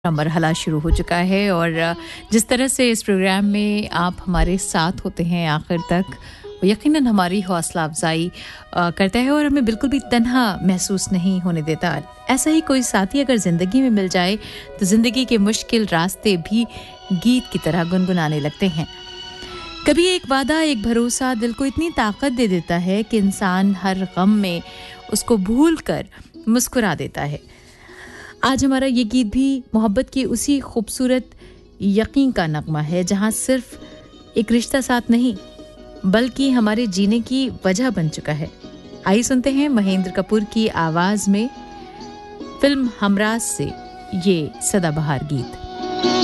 मरहला शुरू हो चुका है और जिस तरह से इस प्रोग्राम में आप हमारे साथ होते हैं आखिर तक, वो यकीनन हमारी हौसला अफजाई करता है और हमें बिल्कुल भी तन्हा महसूस नहीं होने देता। ऐसा ही कोई साथी अगर ज़िंदगी में मिल जाए तो ज़िंदगी के मुश्किल रास्ते भी गीत की तरह गुनगुनाने लगते हैं। कभी एक वादा, एक भरोसा दिल को इतनी ताकत दे देता है कि इंसान हर गम में उसको भूल कर मुस्कुरा देता है। आज हमारा ये गीत भी मोहब्बत की उसी खूबसूरत यकीन का नगमा है जहाँ सिर्फ एक रिश्ता साथ नहीं बल्कि हमारे जीने की वजह बन चुका है। आइए सुनते हैं महेंद्र कपूर की आवाज़ में फिल्म हमराज से ये सदाबहार गीत।